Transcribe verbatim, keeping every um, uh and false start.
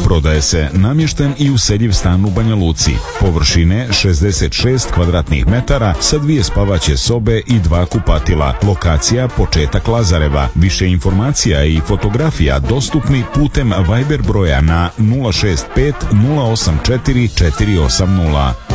Prodaje se namješten i useljiv stan u Banja Luci. Površine šezdeset šest kvadratnih metara sa dvije spavaće sobe i dva kupatila. Lokacija početak Lazareva. Više informacija i fotografija dostupni putem Viber broja na nula šest pet nula osam četiri četiri osam nula.